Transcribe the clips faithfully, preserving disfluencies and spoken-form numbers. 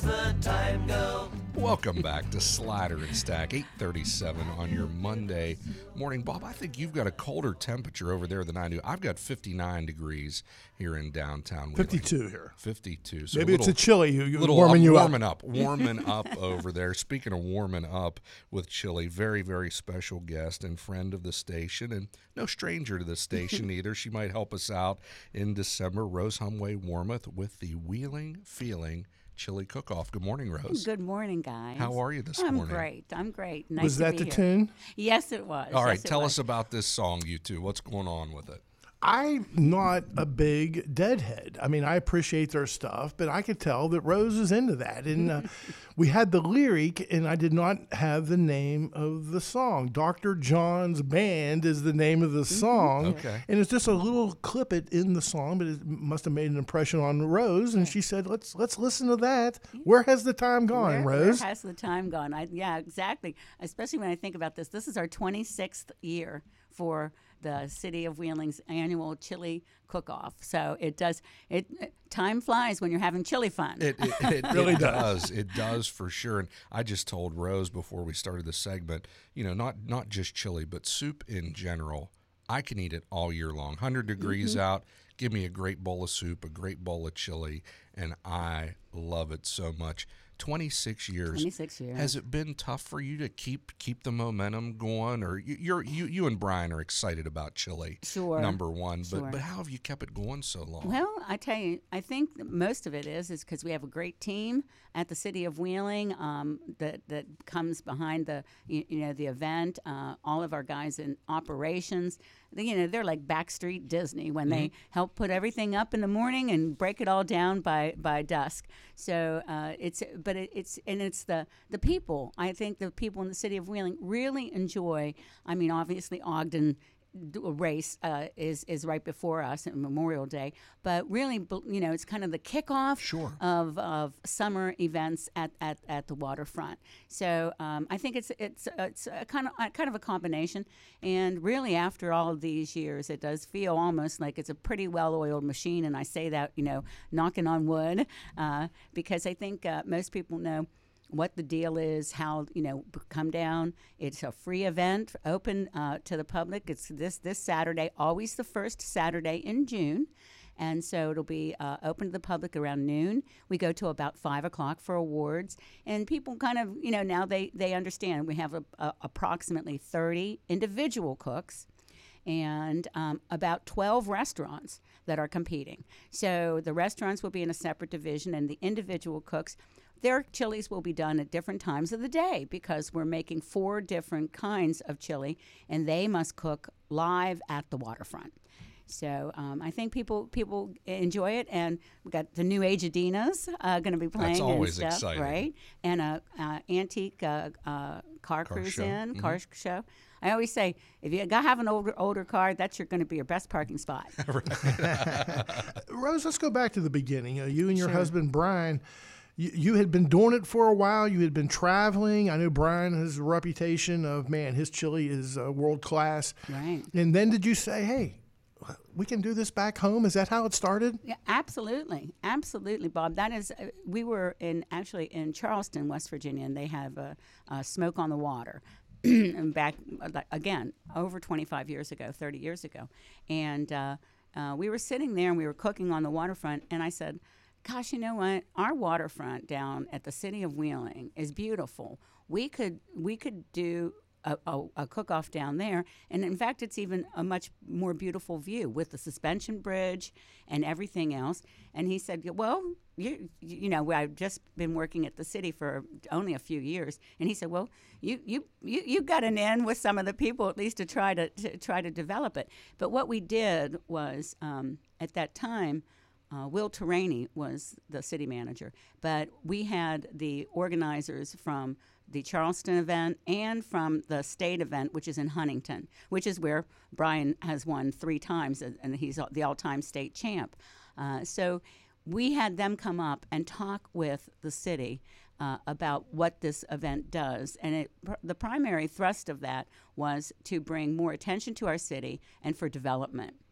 the time go? Welcome back to Slider and Stack, eight thirty-seven on your Monday morning. Bob, I think you've got a colder temperature over there than I do. I've got fifty-nine degrees here in downtown Wheeling. fifty-two here. fifty-two. So Maybe a little, it's a chilly. You, you little warming up, you warming up. up. Warming up over there. Speaking of warming up with chili, very, very special guest and friend of the station, and no stranger to the station either. She might help us out in December. Rose Humway Warmoth with the Wheeling Feeling Chili Cook-Off. Good morning, Rose. Good morning, guys. How are you this I'm morning? I'm great. I'm great. Nice Was to that be the here. tune? Yes, it was. All right, Yes, it tell was. us about this song, you two. What's going on with it? I'm not a big Deadhead. I mean, I appreciate their stuff, but I could tell that Rose is into that. And uh, we had the lyric, and I did not have the name of the song. Doctor John's Band is the name of the song. Okay. And it's just a little clip it in the song, but it must have made an impression on Rose. And she said, let's let's listen to that. Where has the time gone, where, Rose? Where has the time gone? I, yeah, exactly. Especially when I think about this. This is our twenty-sixth year for the City of Wheeling's annual chili cook-off. So it does, it, it time flies when you're having chili fun. It, it, it really it does. does. It does for sure. And I just told Rose before we started the segment, you know, not not just chili, but soup in general. I can eat it all year long. one hundred degrees Mm-hmm. out, give me a great bowl of soup, a great bowl of chili, and I love it so much. twenty-six years. twenty-six years. Has it been tough for you to keep keep the momentum going, or you, you're you you and Brian are excited about chili? Sure. Number one, Sure. but but how have you kept it going so long? Well, I tell you, I think that most of it is is because we have a great team at the City of Wheeling um, that that comes behind the you, you know the event. Uh, all of our guys in operations, they, you know, they're like Backstreet Disney when they help put everything up in the morning and break it all down by by dusk. So uh, it's but it, it's and it's the the people. I think the people in the City of Wheeling really enjoy. I mean, obviously Ogden d- race uh, is is right before us at Memorial Day, but really, bel- you know, it's kind of the kickoff Sure. of of summer events at, at, at the waterfront. So um, I think it's it's it's a kind of a kind of a combination. And really, after all of these years, it does feel almost like it's a pretty well-oiled machine. And I say that, you know, knocking on wood, uh, because I think uh, most people know what the deal is, how, you know, b- come down. It's a free event, open uh, to the public. It's this this Saturday, always the first Saturday in June. And so it'll be uh, open to the public around noon. We go to about five o'clock for awards. And people kind of, you know, now they, they understand. We have a, a, approximately thirty individual cooks and um, about twelve restaurants that are competing. So the restaurants will be in a separate division, and the individual cooks, their chilies will be done at different times of the day because we're making four different kinds of chili, and they must cook live at the waterfront. So um, I think people people enjoy it, and we've got the new Age Adinas uh, going to be playing. That's always and stuff, exciting. right? And a uh, antique uh, uh, car, Car cruise show. in, Mhm. car show. I always say, if you got have an older older car, that's your going to be your best parking spot. Rose, let's go back to the beginning. Uh, you and your Sure. husband, Brian, you, you had been doing it for a while. You had been traveling. I know Brian has a reputation of, man, his chili is uh, world class. Right. And then did you say, hey, we can do this back home? Is that how it started? Yeah, absolutely, absolutely, Bob. That is, uh, we were in actually in Charleston, West Virginia, and they have a, a Smoke on the Water. And back uh, again over twenty-five years ago, thirty years ago, and uh, uh, we were sitting there and we were cooking on the waterfront, and I said, "Gosh, you know what? Our waterfront down at the City of Wheeling is beautiful. We could we could do." A, a, a cook-off down there, and in fact it's even a much more beautiful view with the suspension bridge and everything else. And he said, well, you you know, I've just been working at the city for only a few years, and he said, well, you you you, you got an in with some of the people at least to try to, to try to develop it. But what we did was um, at that time Uh, Will Terraney was the city manager, but we had the organizers from the Charleston event and from the state event, which is in Huntington, which is where Brian has won three times, and and he's the all-time state champ. Uh, so we had them come up and talk with the city uh, about what this event does. And it, pr- the primary thrust of that was to bring more attention to our city and for development.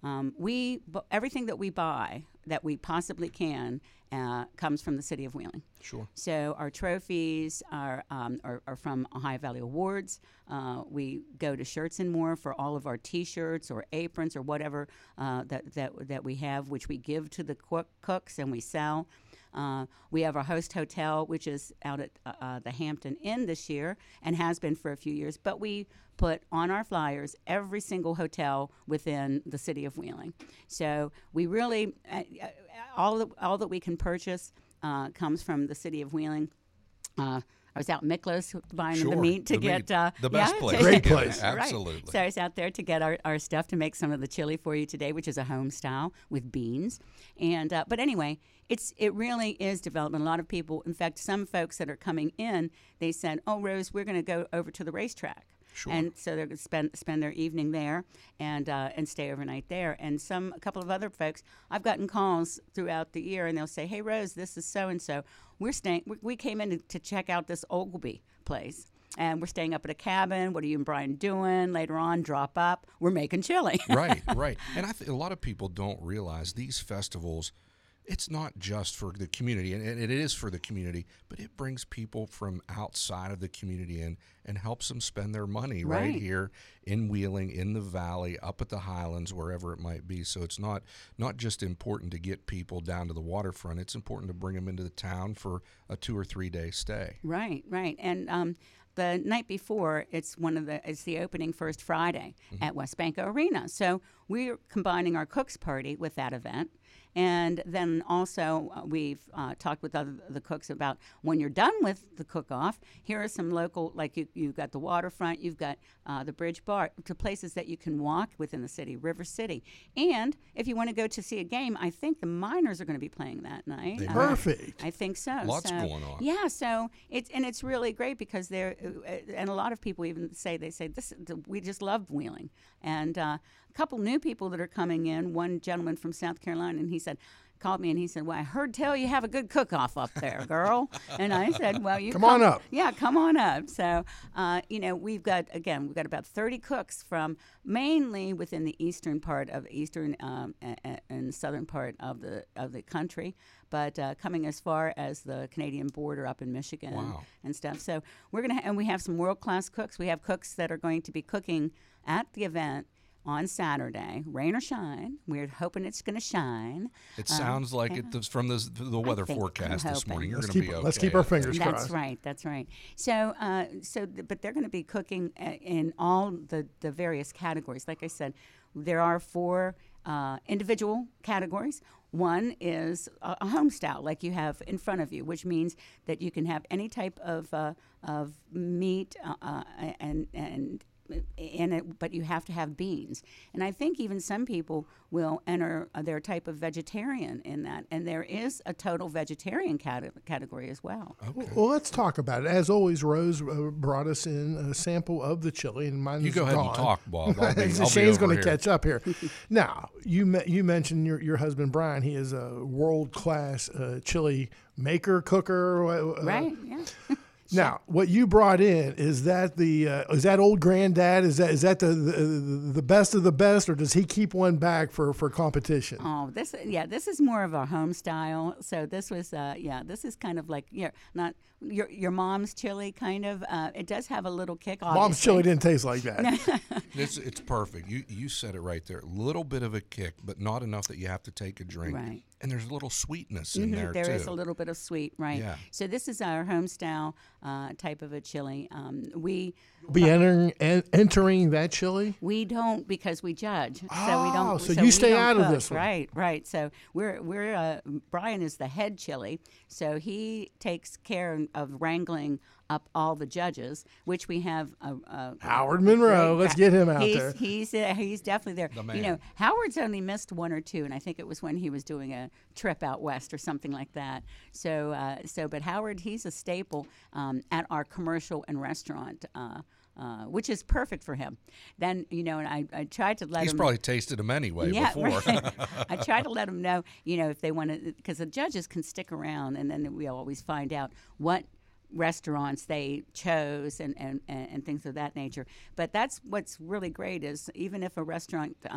Um, we bu- everything that we buy that we possibly can uh, comes from the city of Wheeling. Sure. So our trophies are um, are, are from Ohio Valley Awards. Uh, we go to Shirts and More for all of our T-shirts or aprons or whatever uh, that that that we have, which we give to the cook, cooks and we sell. Uh, we have our host hotel, which is out at uh, uh, the Hampton Inn this year and has been for a few years. But we put on our flyers every single hotel within the city of Wheeling. So we really, uh, uh, all, the, all that we can purchase uh, comes from the city of Wheeling. Uh, I was out in Miklos buying Sure, the meat to the get meat. uh, The best yeah, place. to- Great to get it, place. Right. Absolutely. So I was out there to get our, our stuff to make some of the chili for you today, which is a home style with beans. And uh, but anyway, it's it really is development. A lot of people, in fact, some folks that are coming in, they said, "Oh, Rose, we're going to go over to the racetrack." Sure. And so they're going to spend spend their evening there and uh, and stay overnight there. And some a couple of other folks, I've gotten calls throughout the year, and they'll say, "Hey, Rose, this is so and so. We're staying. We, we came in to, to check out this Ogleby place." And we're staying up at a cabin. What are you and Brian doing? Later on, drop up. We're making chili. Right, right. And I think a lot of people don't realize these festivals, it's not just for the community, and it is for the community, but it brings people from outside of the community in and helps them spend their money right, Right. here in Wheeling, in the valley, up at the Highlands, wherever it might be. So it's not not just important to get people down to the waterfront. It's important to bring them into the town for a two or three day stay. Right, right. And um, the night before, it's one of the it's the opening first Friday Mm-hmm. at West Banco Arena. So we're combining our cooks party with that event. And then also uh, we've uh, talked with other, the cooks about when you're done with the cook-off, here are some local, like you, you've got the waterfront, you've got uh, the Bridge Bar, to places that you can walk within the city, River City. And if you want to go to see a game, I think the Miners are going to be playing that night. They Uh, Perfect. I think so. Lots So, going on. Yeah, so it's and it's really great because they're uh, and a lot of people even say they say this we just love Wheeling, and uh, a couple new people that are coming in. One gentleman from South Carolina, and he said. Called me and he said, "Well, I heard tell you have a good cook-off up there, girl." And I said, "Well, you Come on up. Yeah, come on up." So, uh, you know, we've got again, we've got about thirty cooks from mainly within the eastern part of eastern um, and, and southern part of the of the country, but uh, coming as far as the Canadian border up in Michigan Wow. and stuff. So we're gonna ha- and we have some world-class cooks. We have cooks that are going to be cooking at the event. On Saturday, rain or shine. We're hoping it's going to shine. It sounds like yeah. it from the, the weather think- forecast I'm this morning. hoping. You're Let's going to keep, be okay. let's keep our fingers That's crossed. right. That's right. So, uh, so, th- but they're going to be cooking uh, in all the the various categories. Like I said, there are four uh, individual categories. One is a, a home style, like you have in front of you, which means that you can have any type of uh, of meat uh, uh, and and. in it, but you have to have beans. And I think even some people will enter uh, their type of vegetarian in that. And there is a total vegetarian cate- category as well. Okay. Well, let's talk about it. As always, Rose uh, brought us in a sample of the chili, and mine You is go ahead gone. and talk, Bob. I'll be, I'll be Shane's over going to here. catch up here. Now, you me- you mentioned your, your husband Brian. He is a world class uh, chili maker, cooker. Uh, Right? Yeah. Now, what you brought in, is that the uh, is that old granddad? Is that is that the, the the best of the best, or does he keep one back for, for competition? Oh, this yeah, this is more of a home style. So this was uh, yeah, this is kind of like yeah, not your your mom's chili kind of. Uh, it does have a little kick. Mom's obviously. chili didn't taste like that. It's, it's perfect. You you said it right there. Little bit of a kick, but not enough that you have to take a drink. Right. And there's a little sweetness in Mhm, there, There too. is a little bit of sweet, right? Yeah. So this is our home style uh, type of a chili. Um, we Be entering en- entering that chili. We don't because we judge. So we Oh, don't. so you we stay don't out of cook. this one. Right, right. So we're we're uh, Brian is the head chili, so he takes care of wrangling up all the judges, which we have a, a Howard Monroe. great Let's guy. get him out he's, there. He's uh, he's definitely there. The You know, man. Howard's only missed one or two, and I think it was when he was doing a trip out west or something like that. So uh, so, but Howard, he's a staple um, at our commercial and restaurant. Uh, uh, which is perfect for him. Then, you know, and I, I tried to let He's him. probably tasted them anyway yeah, before. right. I try to let them know, you know, if they want to, because the judges can stick around, and then we always find out what restaurants they chose and, and, and things of that nature. But that's what's really great is even if a restaurant um,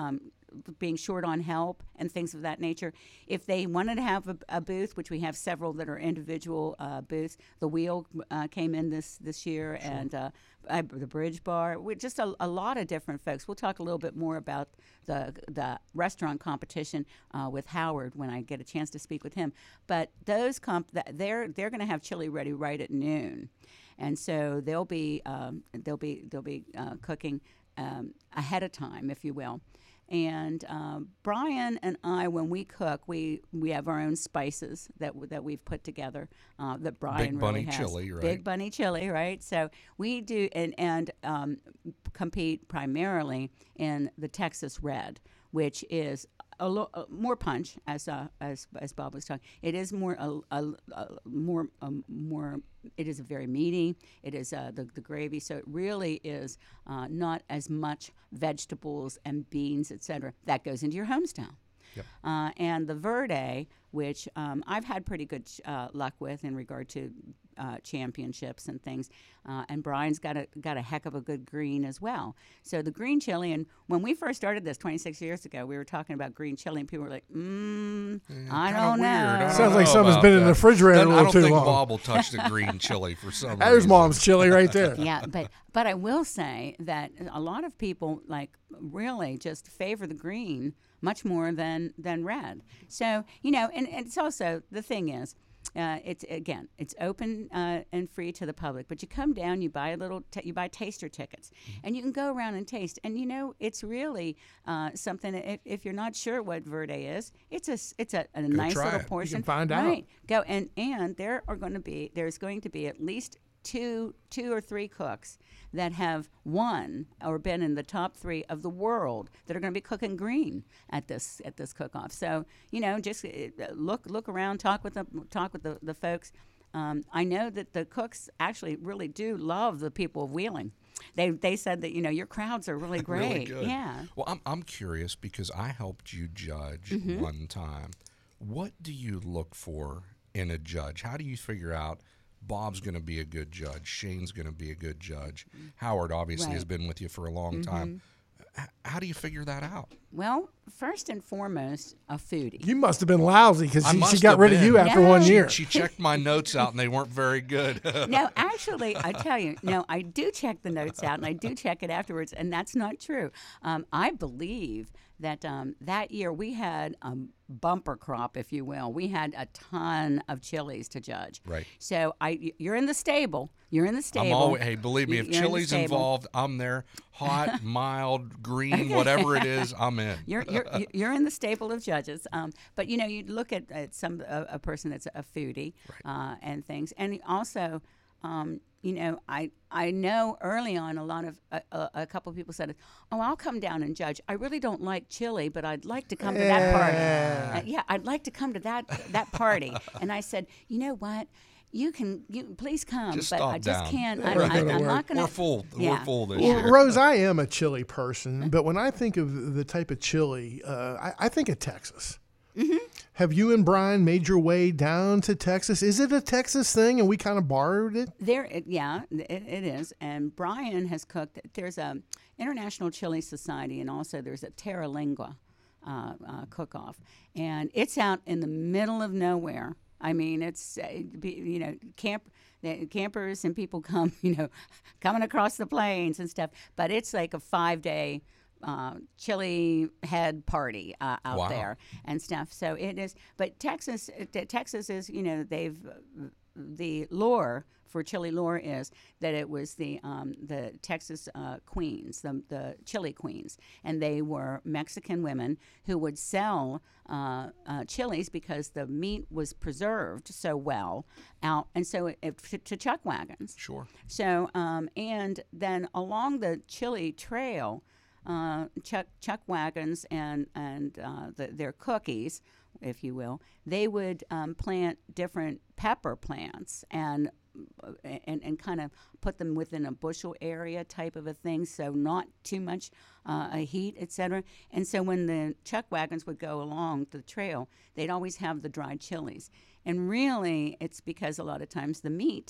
being short on help and things of that nature. If they wanted to have a, a booth, which we have several that are individual uh, booths, the Wheel uh, came in this this year, sure. and uh, uh, the Bridge Bar, we just a, a lot of different folks. We'll talk a little bit more about the the restaurant competition uh, with Howard when I get a chance to speak with him. But those comp, they're they're going to have chili ready right at noon, and so they'll be um, they'll be they'll be uh, cooking um, ahead of time, if you will. And um, Brian and I, when we cook, we, we have our own spices that w- that we've put together. Uh, that Brian Big really Bunny has. chili, right? Big Bunny chili, right? So we do and and um, compete primarily in the Texas Red, which is a lo- uh, more punch, as uh, as as Bob was talking. It is more a, a, a more um, more. It is a very meaty. It is uh, the the gravy, so it really is uh, not as much vegetables and beans, et cetera. That goes into your homestyle. Yep. Uh, and the Verde, which um, I've had pretty good uh, luck with in regard to uh, championships and things, uh, and Brian's got a got a heck of a good green as well. So the green chili, and when we first started this twenty-six years ago, we were talking about green chili, and people were like, mm, Yeah, I kinda don't weird. I know. don't Sounds like know something's about been in that. the refrigerator Then a I little don't too think long. Bob will touch the green chili for some There's reason. mom's chili right there. Yeah, but but I will say that a lot of people like really just favor the green much more than than red. So you know, and, and it's also the thing is, uh, it's again, it's open uh, and free to the public. But you come down, you buy a little, t- you buy taster tickets, mm-hmm. and you can go around and taste. And you know, it's really uh, something. If, if you're not sure what Verde is, it's a it's a, a nice try little it. You portion. can find out. Right. Go and and there are going to be there's going to be at least two two or three cooks that have won or been in the top three of the world that are going to be cooking green at this at this cook-off. So you know, just uh, look look around, talk with the talk with the the folks. Um, I know that the cooks actually really do love the people of Wheeling. They they said that you know your crowds are really great. Really good. Yeah. Well, I'm I'm curious because I helped you judge Mm-hmm. one time. What do you look for in a judge? How do you figure out Bob's going to be a good judge, Shane's going to be a good judge, Howard obviously Right. has been with you for a long time. H- how do you figure that out? Well, first and foremost, a foodie. You must have been lousy because I she, must she got have rid of been. you after No. one She- year. She checked my notes out and they weren't very good. No, actually, I tell you, no, I do check the notes out and I do check it afterwards, and that's not true. Um, I believe that um, that year we had a bumper crop, if you will. We had a ton of chilies to judge. Right. So I, you're in the stable. You're in the stable. I'm always, hey, believe me, You- if you're in the chili's stable. involved, I'm there. Hot, mild, green, whatever it is, I'm in. You're you're you're in the stable of judges, um, but you know you look at, at some a, a person that's a foodie uh, and things, and also, um, you know, I I know early on a lot of a, a, a couple of people said, "Oh, I'll come down and judge. I really don't like chili, but I'd like to come to that party. Uh, yeah, I'd like to come to that that party." And I said, "You know what? You can, you please come, Just but stop I just down. can't. We're I, not I, gonna I'm work. not gonna. We're full. Yeah. We're full this Well, year. Rose, I am a chili person, but when I think of the type of chili, uh, I, I think of Texas. Mm-hmm. Have you and Brian made your way down to Texas? Is it a Texas thing and we kind of borrowed it? There, it, yeah, it, it is. And Brian has cooked. There's a International Chili Society, and also there's a Terra Lingua uh, uh, cook-off, and it's out in the middle of nowhere. I mean, it's uh, be- you know camp. The campers and people come, you know, coming across the plains and stuff. But it's like a five-day uh, chili head party uh, out Wow. there and stuff. So it is. But Texas, uh, Texas is, you know, they've uh, the lore for chili lore is that it was the um, the Texas uh, queens, the the chili queens, and they were Mexican women who would sell uh, uh, chilies because the meat was preserved so well out, and so it, it, to, to chuck wagons. Sure. So um, and then along the chili trail, uh, chuck chuck wagons and and uh, the, their cookies, if you will, they would um, plant different pepper plants and and, and kind of put them within a bushel area type of a thing, so not too much uh, a heat, et cetera. And so when the chuck wagons would go along the trail, they'd always have the dried chilies. And really, it's because a lot of times the meat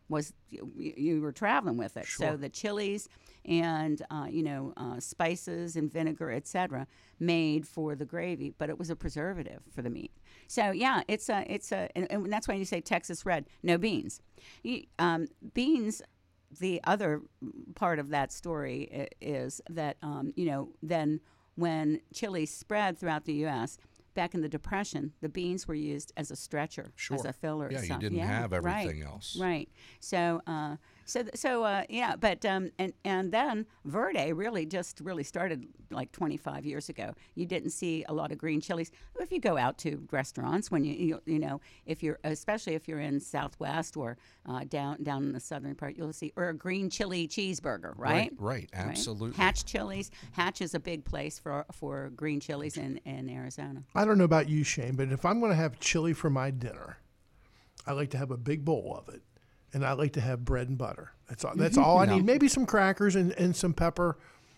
was you, you were traveling with it. Sure. So the chilies and uh, you know uh, spices and vinegar, et cetera, made for the gravy, but it was a preservative for the meat. So yeah, it's a it's a and, and that's why you say Texas red, no beans. You, um, beans. The other part of that story i- is that um, you know then when chili spread throughout the U S back in the Depression, the beans were used as a stretcher, Sure. as a filler. Yeah, you stuff. didn't have right, everything else. Right. So, uh, so, th- so, uh, yeah. But um, and and then Verde really just really started like twenty-five years ago. You didn't see a lot of green chilies. If you go out to restaurants, when you you, you know if you're especially if you're in Southwest or uh, down down in the southern part, you'll see or a green chili cheeseburger, right? Right, right, absolutely. Hatch chilies. Hatch is a big place for for green chilies in, in Arizona. I don't know about you, Shane, but if I'm going to have chili for my dinner, I like to have a big bowl of it, and I like to have bread and butter. That's all. That's all I No. need. Maybe some crackers and, and some pepper.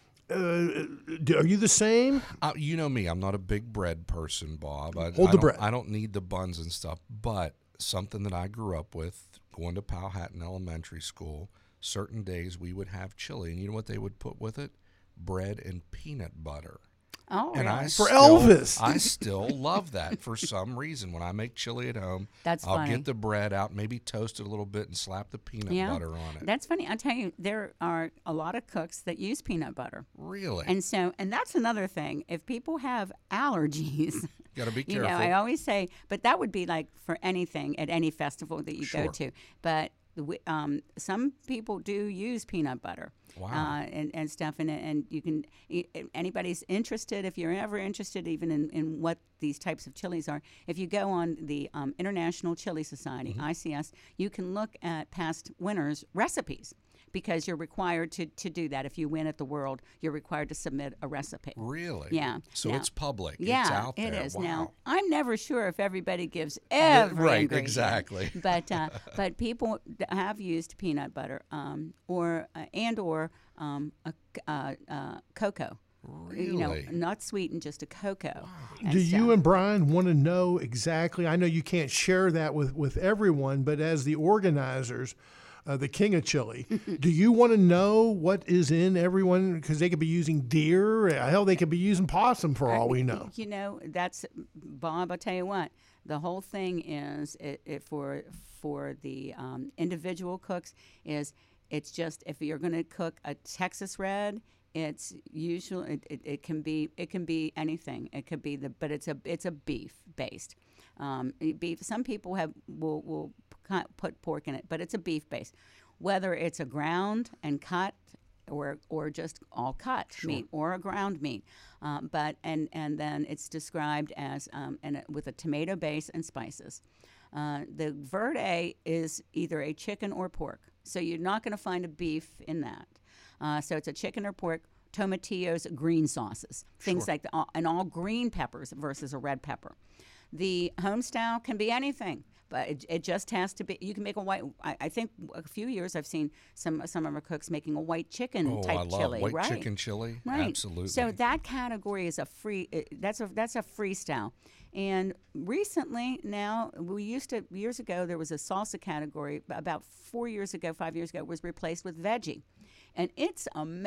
Uh, do- are you the same? Uh, you know me, I'm not a big bread person, Bob. I, Hold I the don't, bread. I don't need the buns and stuff, but something that I grew up with, going to Powhatan Elementary School, certain days we would have chili, and you know what they would put with it? Bread and peanut butter. Oh, And I really? For still, Elvis. I still love that for some reason. When I make chili at home, That's I'll funny. get the bread out, maybe toast it a little bit, and slap the peanut Yeah. butter on it. That's funny. I'll tell you, there are a lot of cooks that use peanut butter. Really? And so, and that's another thing. If people have allergies, Got to be you careful. know, I always say, but that would be like for anything at any festival that you Sure. go to. But we- um, some people do use peanut butter. Wow. Uh, and, and stuff, and, and you can, i- anybody's interested, if you're ever interested even in, in what these types of chilies are, if you go on the um, International Chili Society, Mm-hmm. I C S, you can look at past winners' recipes because you're required to, to do that. If you win at the world, you're required to submit a recipe. Really? Yeah. So Now- it's public. Yeah, it's out there. it is. Wow. Now, I'm never sure if everybody gives every right, ingredient, exactly. but uh, but people d- have used peanut butter um, or uh, and or um, a c- uh, uh, cocoa. You know, Really? not sweetened, just a cocoa. and Do you stuff. and Brian want to know exactly? I know you can't share that with, with everyone, but as the organizers, uh, the King of Chili, do you want to know what is in everyone? Because they could be using deer. Hell, they could be using possum for all we know. You know, that's Bob. I'll tell you what. The whole thing is it, it for for the um, individual cooks is it's just if you're going to cook a Texas red, it's usual. It, it, it can be it can be anything. It could be the but it's a it's a beef based um, beef. Some people have will will cut- put pork in it, but it's a beef base. Whether it's a ground and cut or or just all cut meat or a ground meat, um, but and and then it's described as um, and it- with a tomato base and spices. Uh, the verde is either a chicken or pork, so you're not going to find a beef in that. Uh, so it's a chicken or pork, tomatillos, green sauces, things like that, and all green peppers versus a red pepper. The home style can be anything, but it, it just has to be. You can make a white. I, I think a few years I've seen some some of our cooks making a white chicken Oh, type I love chili, white right? chicken chili. Right. Absolutely. So that category is a free. uh, That's a that's a freestyle. And recently, now we used to years ago there was a salsa category. About four years ago, five years ago, was replaced with veggie. And it's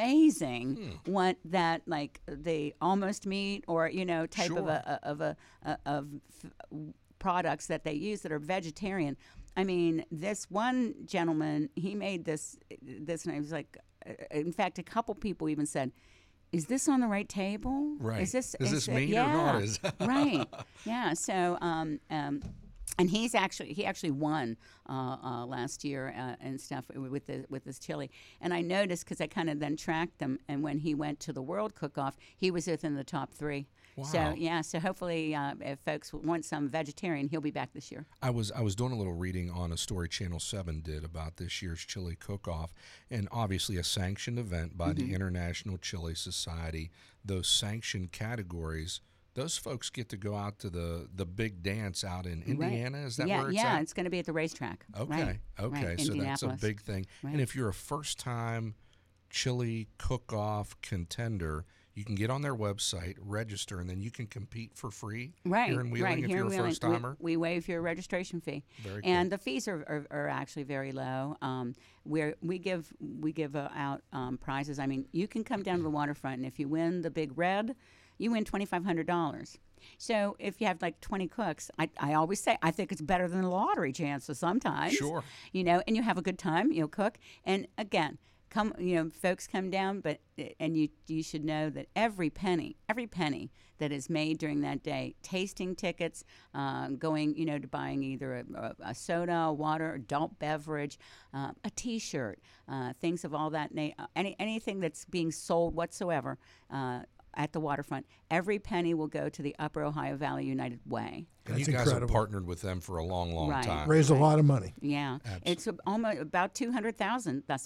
amazing Hmm. what that like the almost meat or you know type of Sure. a of a, a of f- products that they use that are vegetarian. I mean, this one gentleman he made this this and I was like, uh, in fact, a couple people even said, "Is this on the right table? Right. Is this Is this it- meat or yeah, not? Is- right? Yeah. So um um." And he's actually he actually won uh, uh, last year uh, and stuff with the with this chili. And I noticed because I kind of then tracked them. And when he went to the World Cook-Off, he was within the top three. Wow. So yeah, so hopefully uh, if folks want some vegetarian, he'll be back this year. I was I was doing a little reading on a story Channel seven did about this year's chili cook-off, and obviously a sanctioned event by Mm-hmm. the International Chili Society. Those sanctioned categories, those folks get to go out to the the big dance out in Indiana. Right. Is that yeah, where it's yeah, at? it's going to be at the racetrack. Okay, Right. okay, Right. so that's a Indianapolis. big thing. Right. And if you're a first-time chili cook-off contender, you can get on their website, register, and then you can compete for free Right, here in Wheeling right. if Here you're in a Wheeling, first timer. We, we waive your registration fee, Very and the fees are, are, are actually very low. Um, where we give we give uh, out um, prizes. I mean, you can come down to the waterfront, and if you win the big red, you win twenty five hundred dollars. So if you have like twenty cooks, I, I always say I think it's better than the lottery chances sometimes. Sure. You know, and you have a good time. You'll cook, and again, come. You know, folks come down, but and you you should know that every penny, every penny that is made during that day, tasting tickets, uh, going, you know, to buying either a, a, a soda, a water, adult beverage, uh, a T-shirt, uh, things of all that, na- any anything that's being sold whatsoever. Uh, at the waterfront, every penny will go to the Upper Ohio Valley United Way. And That's you guys incredible. have partnered with them for a long, long Right. time. Raise a lot of money. Yeah, Absolutely. it's almost about two hundred thousand thus